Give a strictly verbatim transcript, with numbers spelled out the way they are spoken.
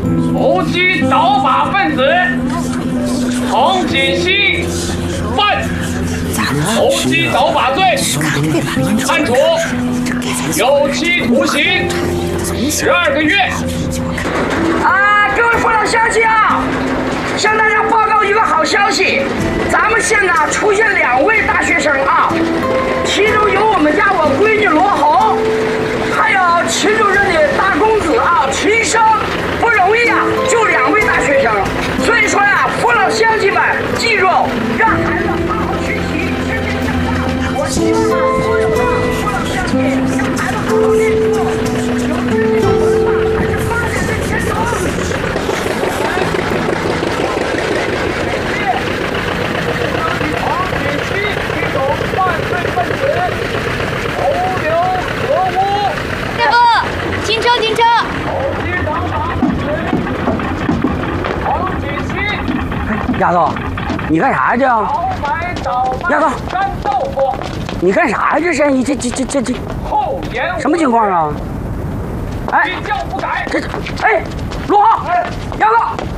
伏击倒把分子彭锦熙犯伏击倒把罪，判处有期徒刑十二个月。 啊，各位父老乡亲啊，向大家报告一个好消息，咱们县呢出现两位大学生啊，其中有我们家我闺女罗红，还有秦主任的大公子啊秦生，不容易啊，就两位大学生。所以说呀、啊，父老乡亲们，记住，让孩子好好学习，天天向上。我希望啊，所有的父老乡亲让孩子好好念书，有自己的文化才是发展的前途。犯罪分子投留河污。 大哥，停车停车！ 投机倒把分子彭锦熙。 丫头，你干啥去啊？ 倒买倒卖丫头干豆腐。 你干啥呀？这是你这这这这这厚颜什么情况啊？哎， 一教不改。 这这哎，罗浩，丫头。